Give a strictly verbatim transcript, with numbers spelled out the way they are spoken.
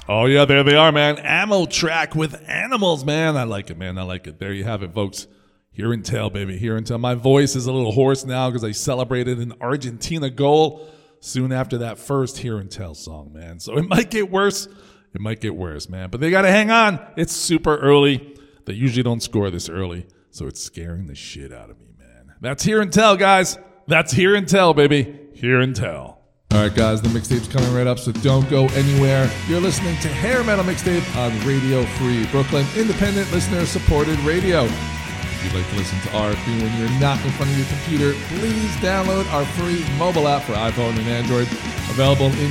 Oh, yeah, there they are, man. Ammo Track with Animals, man. I like it, man. I like it. There you have it, folks. Hear and tell, baby. Hear and tell. My voice is a little hoarse now because I celebrated an Argentina goal soon after that first Hear and Tell song, man. So it might get worse. It might get worse, man. But they got to hang on. It's super early. They usually don't score this early, so it's scaring the shit out of me, man. That's Hear and Tell, guys. That's Hear and Tell, baby. Hear and Tell. All right, guys, the mixtape's coming right up, so don't go anywhere. You're listening to Hair Metal Mixtape on Radio Free Brooklyn, independent listener-supported radio. If you'd like to listen to R F B when you're not in front of your computer, please download our free mobile app for iPhone and Android, available in